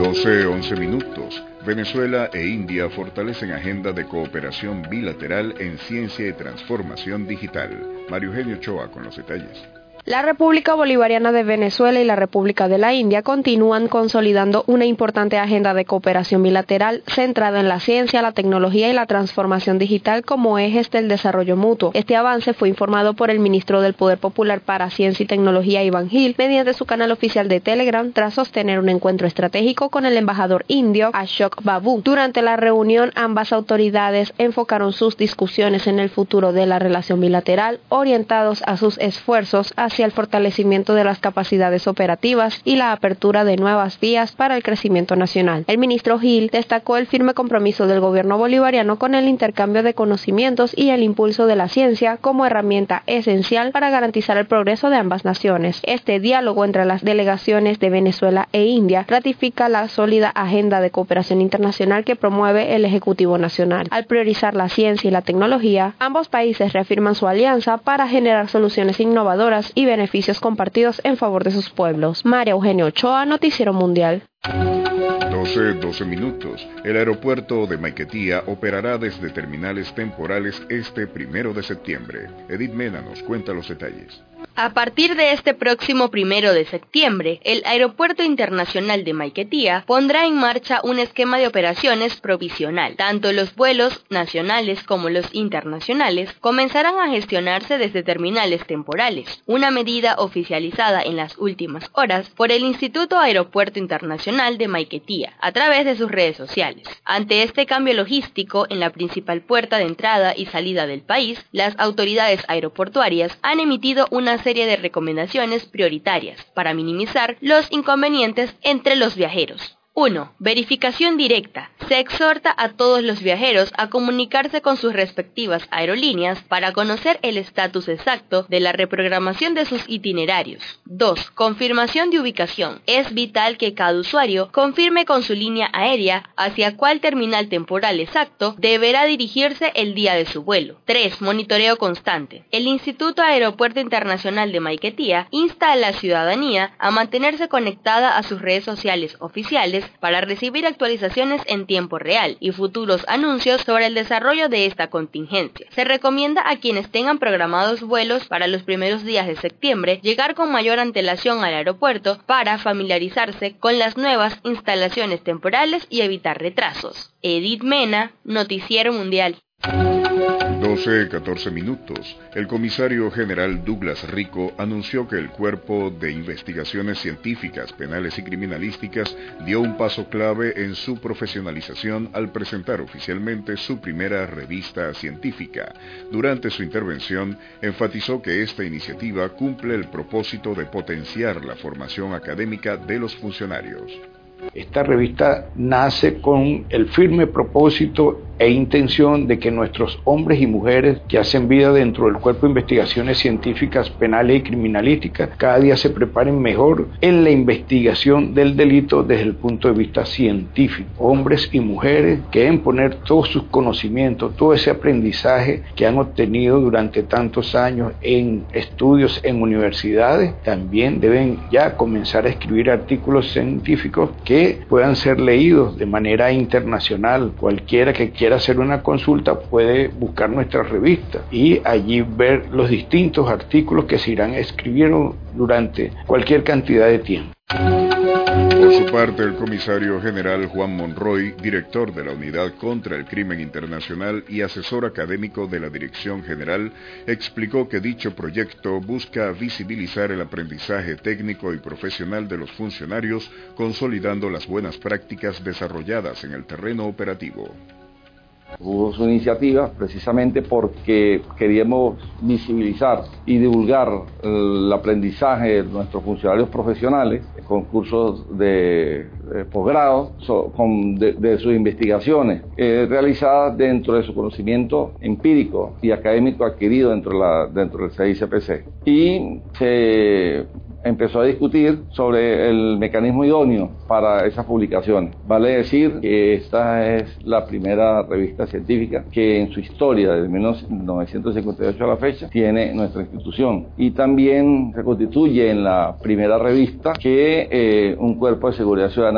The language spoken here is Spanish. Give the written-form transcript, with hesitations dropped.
12:11 minutos. Venezuela e India fortalecen agenda de cooperación bilateral en ciencia y transformación digital. Mario Eugenio Ochoa con los detalles. La República Bolivariana de Venezuela y la República de la India continúan consolidando una importante agenda de cooperación bilateral centrada en la ciencia, la tecnología y la transformación digital como ejes del desarrollo mutuo. Este avance fue informado por el ministro del Poder Popular para Ciencia y Tecnología, Iván Gil, mediante su canal oficial de Telegram, tras sostener un encuentro estratégico con el embajador indio Ashok Babu. Durante la reunión, ambas autoridades enfocaron sus discusiones en el futuro de la relación bilateral, orientados a sus esfuerzos hacia el fortalecimiento de las capacidades operativas y la apertura de nuevas vías para el crecimiento nacional. El ministro Gil destacó el firme compromiso del gobierno bolivariano con el intercambio de conocimientos y el impulso de la ciencia como herramienta esencial para garantizar el progreso de ambas naciones. Este diálogo entre las delegaciones de Venezuela e India ratifica la sólida agenda de cooperación internacional que promueve el Ejecutivo Nacional. Al priorizar la ciencia y la tecnología, ambos países reafirman su alianza para generar soluciones innovadoras y beneficios compartidos en favor de sus pueblos. María Eugenio Ochoa, Noticiero Mundial. 12:12 minutos. El aeropuerto de Maiquetía operará desde terminales temporales este 1 de septiembre. Edith Mena nos cuenta los detalles. A partir de este próximo 1 de septiembre, el Aeropuerto Internacional de Maiquetía pondrá en marcha un esquema de operaciones provisional. Tanto los vuelos nacionales como los internacionales comenzarán a gestionarse desde terminales temporales, una medida oficializada en las últimas horas por el Instituto Aeropuerto Internacional de Maiquetía, a través de sus redes sociales. Ante este cambio logístico en la principal puerta de entrada y salida del país, las autoridades aeroportuarias han emitido una serie de recomendaciones prioritarias para minimizar los inconvenientes entre los viajeros. 1. Verificación directa. Se exhorta a todos los viajeros a comunicarse con sus respectivas aerolíneas para conocer el estatus exacto de la reprogramación de sus itinerarios. 2. Confirmación de ubicación. Es vital que cada usuario confirme con su línea aérea hacia cuál terminal temporal exacto deberá dirigirse el día de su vuelo. 3. Monitoreo constante. El Instituto Aeropuerto Internacional de Maiquetía insta a la ciudadanía a mantenerse conectada a sus redes sociales oficiales para recibir actualizaciones en tiempo real y futuros anuncios sobre el desarrollo de esta contingencia. Se recomienda a quienes tengan programados vuelos para los primeros días de septiembre llegar con mayor antelación al aeropuerto para familiarizarse con las nuevas instalaciones temporales y evitar retrasos. Edith Mena, Noticiero Mundial. 12:14 minutos. El comisario general Douglas Rico anunció que el Cuerpo de Investigaciones Científicas, Penales y Criminalísticas dio un paso clave en su profesionalización al presentar oficialmente su primera revista científica. Durante su intervención, enfatizó que esta iniciativa cumple el propósito de potenciar la formación académica de los funcionarios. Esta revista nace con el firme propósito e intención de que nuestros hombres y mujeres que hacen vida dentro del Cuerpo de Investigaciones Científicas, Penales y Criminalísticas cada día se preparen mejor en la investigación del delito desde el punto de vista científico. Hombres y mujeres que deben poner todos sus conocimientos, todo ese aprendizaje que han obtenido durante tantos años en estudios en universidades, también deben ya comenzar a escribir artículos científicos que puedan ser leídos de manera internacional. Cualquiera que quiera hacer una consulta puede buscar nuestra revista y allí ver los distintos artículos que se irán escribiendo durante cualquier cantidad de tiempo. Por su parte, el comisario general Juan Monroy, director de la Unidad contra el Crimen Internacional y asesor académico de la Dirección General, explicó que dicho proyecto busca visibilizar el aprendizaje técnico y profesional de los funcionarios, consolidando las buenas prácticas desarrolladas en el terreno operativo. Hubo su iniciativa precisamente porque queríamos visibilizar y divulgar el aprendizaje de nuestros funcionarios profesionales con cursos de posgrado de sus investigaciones realizadas dentro de su conocimiento empírico y académico adquirido dentro del CICPC. Y se empezó a discutir sobre el mecanismo idóneo para esas publicaciones. Vale decir que esta es la primera revista científica que en su historia, desde 1958 a la fecha, tiene nuestra institución. Y también se constituye en la primera revista que un cuerpo de seguridad ciudadana